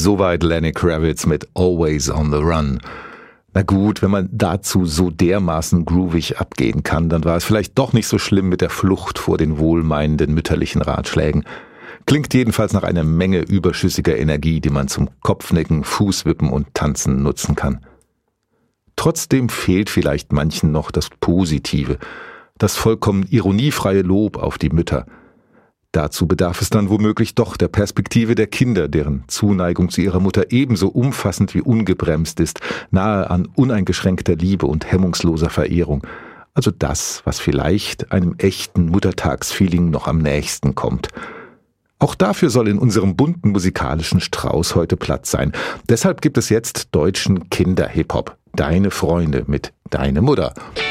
Soweit Lenny Kravitz mit Always on the Run. Na gut, wenn man dazu so dermaßen groovig abgehen kann, dann war es vielleicht doch nicht so schlimm mit der Flucht vor den wohlmeinenden mütterlichen Ratschlägen. Klingt jedenfalls nach einer Menge überschüssiger Energie, die man zum Kopfnicken, Fußwippen und Tanzen nutzen kann. Trotzdem fehlt vielleicht manchen noch das Positive, das vollkommen ironiefreie Lob auf die Mütter. Dazu bedarf es dann womöglich doch der Perspektive der Kinder, deren Zuneigung zu ihrer Mutter ebenso umfassend wie ungebremst ist, nahe an uneingeschränkter Liebe und hemmungsloser Verehrung. Also das, was vielleicht einem echten Muttertagsfeeling noch am nächsten kommt. Auch dafür soll in unserem bunten musikalischen Strauß heute Platz sein. Deshalb gibt es jetzt deutschen Kinder-Hip-Hop. Deine Freunde mit Deine Mutter.